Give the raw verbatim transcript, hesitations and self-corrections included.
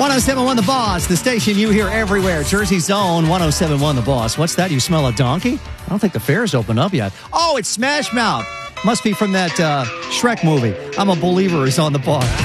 one oh seven point one The Boss, the station you hear everywhere. Jersey's own one oh seven point one The Boss. What's that? You smell a donkey? I don't think the fair's opened up yet. Oh, it's Smash Mouth. Must be from that uh, Shrek movie. I'm a Believer is on the Boss.